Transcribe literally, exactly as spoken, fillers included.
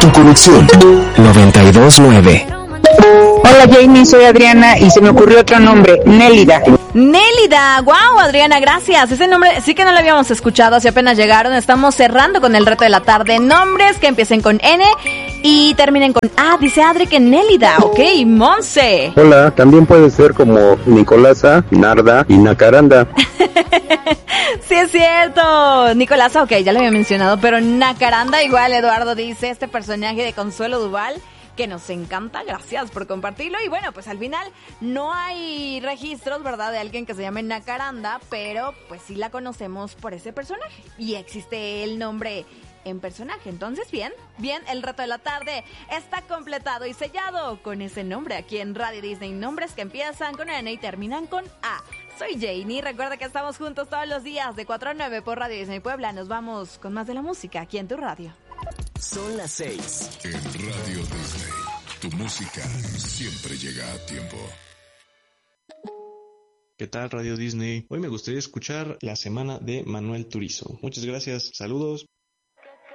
tu conexión. noventa y dos punto nueve. Hola Jamie, soy Adriana y se me ocurrió otro nombre, Nélida. Nélida, wow, Adriana, gracias. Ese nombre sí que no lo habíamos escuchado, así apenas llegaron. Estamos cerrando con el reto de la tarde. Nombres que empiecen con N y terminen con A. Dice Adri que Nélida, ok, Monse. Hola, también puede ser como Nicolasa, Narda y Nacaranda. Sí es cierto, Nicolasa, ok, ya lo había mencionado, pero Nacaranda igual, Eduardo dice, este personaje de Consuelo Duval, que nos encanta, gracias por compartirlo. Y bueno, pues al final no hay registros, ¿verdad?, de alguien que se llame Nacaranda, pero pues sí la conocemos por ese personaje y existe el nombre en personaje. Entonces, bien, bien, el reto de la tarde está completado y sellado con ese nombre aquí en Radio Disney. Nombres que empiezan con N y terminan con A. Soy Janie, recuerda que estamos juntos todos los días de cuatro a nueve por Radio Disney Puebla. Nos vamos con más de la música aquí en tu radio. Son las seis. En Radio Disney, tu música siempre llega a tiempo. ¿Qué tal Radio Disney? Hoy me gustaría escuchar La Semana de Manuel Turizo. Muchas gracias, saludos.